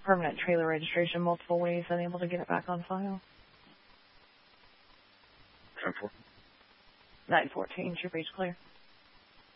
permanent trailer registration multiple ways, unable to get it back on file. 10-4. 914, should reach clear.